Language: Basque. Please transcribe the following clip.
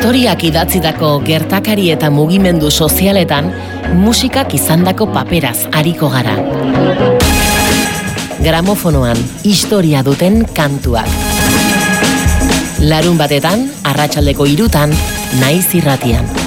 Historiak idatzitako gertakari eta mugimendu sozialetan musikak izandako paperaz ariko gara. Gramofonoan historia duten kantuak. Larunbatetan, arratsaldeko 3:00, Naiz Irratian.